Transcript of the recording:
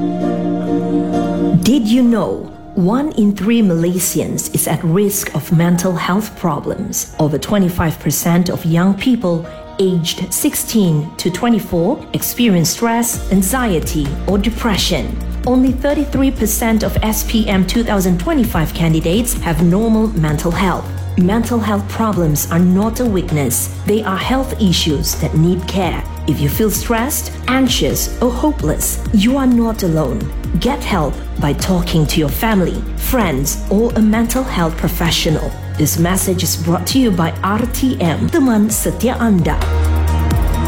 Did you know 1 in 3 Malaysians is at risk of mental health problems? Over 25% of young people aged 16 to 24 experience stress, anxiety, or depression. Only 33% of SPM 2025 candidates have normal mental health. Mental health problems are not a weakness. They are health issues that need care. If you feel stressed, anxious, or hopeless, you are not alone. Get help by talking to your family, friends, or a mental health professional. This message is brought to you by RTM, teman setia Anda.